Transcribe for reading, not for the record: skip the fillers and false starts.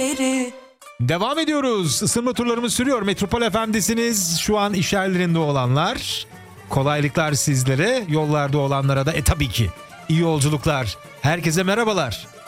yeri. Devam ediyoruz. Isınma turlarımız sürüyor. Metropol Efendisi'niz. Şu an iş yerlerinde olanlar. Kolaylıklar sizlere. Yollarda olanlara da tabii ki iyi yolculuklar. Herkese merhabalar.